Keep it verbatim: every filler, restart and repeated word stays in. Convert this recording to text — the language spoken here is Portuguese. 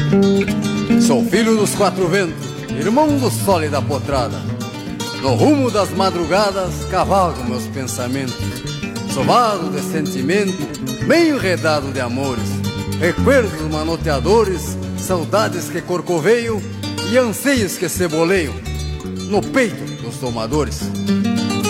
Sou filho dos quatro ventos, irmão do sol e da potrada. No rumo das madrugadas, cavalgo meus pensamentos. Sovado de sentimento, meio enredado de amores. Recuerdos manoteadores, saudades que corcoveiam e anseios que ceboleiam no peito dos domadores.